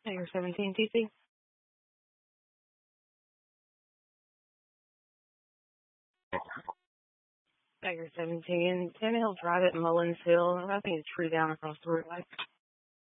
Tiger 17 TC. Tiger 17, Tannehill Drive at Mullins Hill. I think it's tree down across the roadway.